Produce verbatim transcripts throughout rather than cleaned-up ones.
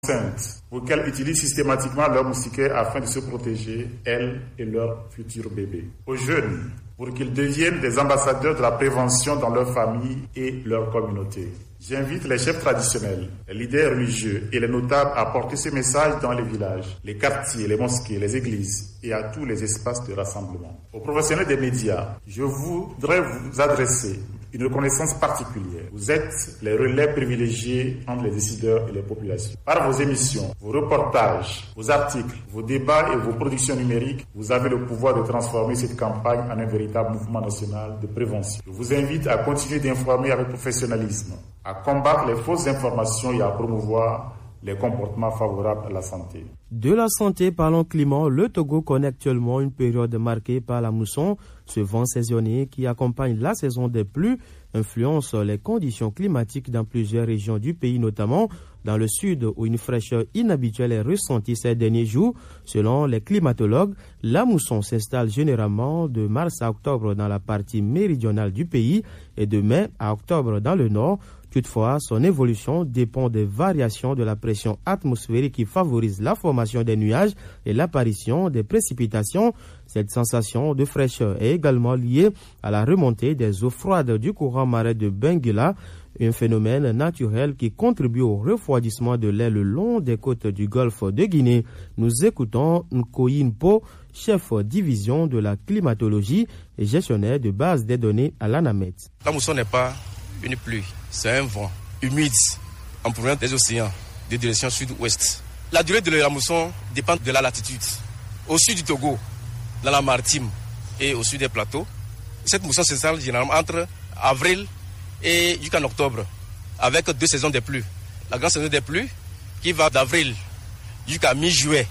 enceintes pour qu'elles utilisent systématiquement leur moustiquaire afin de se protéger, elles et leurs futurs bébés. Aux jeunes, pour qu'ils deviennent des ambassadeurs de la prévention dans leur famille et leur communauté. J'invite les chefs traditionnels, les leaders religieux et les notables à porter ce message dans les villages, les quartiers, les mosquées, les églises et à tous les espaces de rassemblement. Aux professionnels des médias, je voudrais vous adresser une reconnaissance particulière. Vous êtes les relais privilégiés entre les décideurs et les populations. Par vos émissions, vos reportages, vos articles, vos débats et vos productions numériques, vous avez le pouvoir de transformer cette campagne en un véritable mouvement national de prévention. Je vous invite à continuer d'informer avec professionnalisme, à combattre les fausses informations et à promouvoir les comportements favorables à la santé. De la santé, parlons climat, le Togo connaît actuellement une période marquée par la mousson. Ce vent saisonnier qui accompagne la saison des pluies influence les conditions climatiques dans plusieurs régions du pays, notamment dans le sud où une fraîcheur inhabituelle est ressentie ces derniers jours. Selon les climatologues, la mousson s'installe généralement de mars à octobre dans la partie méridionale du pays et de mai à octobre dans le nord. Toutefois, son évolution dépend des variations de la pression atmosphérique qui favorise la formation des nuages et l'apparition des précipitations. Cette sensation de fraîcheur est également liée à la remontée des eaux froides du courant marin de Benguela, un phénomène naturel qui contribue au refroidissement de l'air le long des côtes du golfe de Guinée. Nous écoutons Nkoyi Mpo, chef division de la climatologie et gestionnaire de base des données à l'ANAMET. La mousson n'est pas une pluie, c'est un vent humide en provenance des océans de direction sud-ouest. La durée de la mousson dépend de la latitude. Au sud du Togo, dans la Maritime et au sud des plateaux, cette mousson s'installe généralement entre avril et jusqu'en octobre, avec deux saisons des pluies. La grande saison des pluies qui va d'avril jusqu'à mi-juillet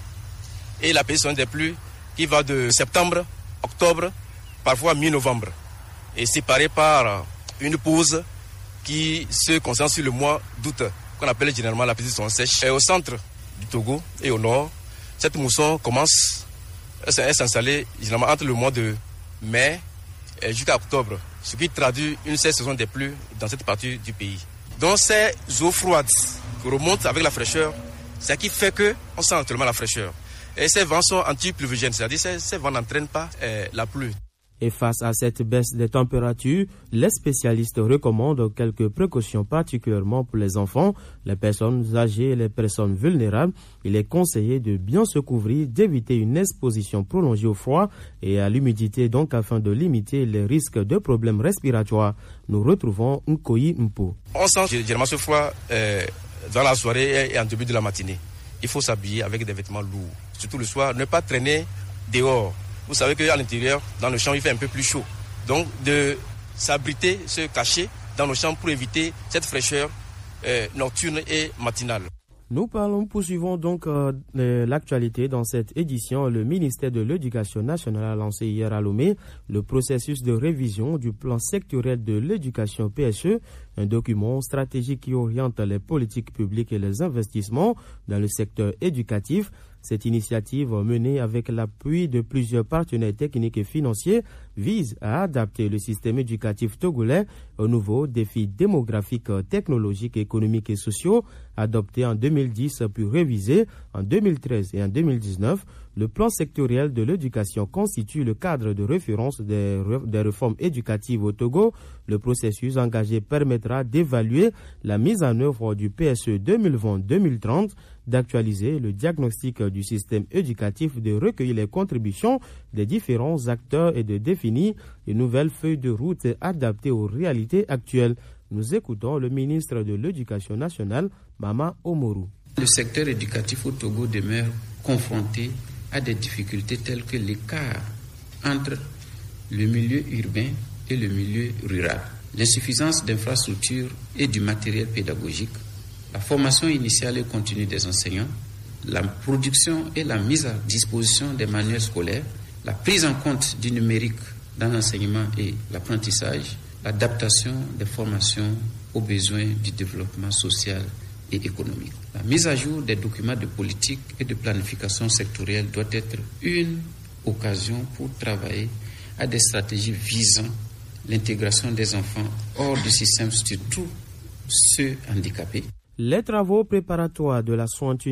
et la petite saison des pluies qui va de septembre, octobre, parfois mi-novembre, et séparée par une pause qui se concentre sur le mois d'août, qu'on appelle généralement la petite saison sèche. Et au centre du Togo et au nord, cette mousson commence à s'installer généralement entre le mois de mai jusqu'à octobre, ce qui traduit une saison des pluies dans cette partie du pays. Donc ces eaux froides qui remontent avec la fraîcheur, c'est ce qui fait qu'on sent actuellement la fraîcheur. Et ces vents sont anti-pluvigènes, c'est-à-dire que ces vents n'entraînent pas euh, la pluie. Et face à cette baisse des températures, les spécialistes recommandent quelques précautions particulièrement pour les enfants, les personnes âgées et les personnes vulnérables. Il est conseillé de bien se couvrir, d'éviter une exposition prolongée au froid et à l'humidité, donc afin de limiter les risques de problèmes respiratoires. Nous retrouvons Nkoyi Mpo. On sent généralement ce froid euh, dans la soirée et en début de la matinée. Il faut s'habiller avec des vêtements lourds, surtout le soir, ne pas traîner dehors. Vous savez qu'à l'intérieur, dans le champ, il fait un peu plus chaud. Donc, de s'abriter, se cacher dans le champ pour éviter cette fraîcheur euh, nocturne et matinale. Nous parlons, poursuivons donc euh, l'actualité dans cette édition. Le ministère de l'Éducation nationale a lancé hier à Lomé le processus de révision du plan sectoriel de l'éducation P S E, un document stratégique qui oriente les politiques publiques et les investissements dans le secteur éducatif. Cette initiative, menée avec l'appui de plusieurs partenaires techniques et financiers, vise à adapter le système éducatif togolais aux nouveaux défis démographiques, technologiques, économiques et sociaux adoptés en deux mille dix puis révisés en deux mille treize et en deux mille dix-neuf. Le plan sectoriel de l'éducation constitue le cadre de référence des, des réformes éducatives au Togo. Le processus engagé permettra d'évaluer la mise en œuvre du P S E deux mille vingt deux mille trente, d'actualiser le diagnostic du système éducatif, de recueillir les contributions des différents acteurs et de définir une nouvelle feuille de route adaptée aux réalités actuelles. Nous écoutons le ministre de l'Éducation nationale, Mama Omoru. Le secteur éducatif au Togo demeure confronté à des difficultés telles que l'écart entre le milieu urbain et le milieu rural, l'insuffisance d'infrastructures et du matériel pédagogique, la formation initiale et continue des enseignants, la production et la mise à disposition des manuels scolaires, la prise en compte du numérique dans l'enseignement et l'apprentissage, l'adaptation des formations aux besoins du développement social et économique. La mise à jour des documents de politique et de planification sectorielle doit être une occasion pour travailler à des stratégies visant l'intégration des enfants hors du système, surtout ceux handicapés. Les travaux préparatoires de la soixante et unième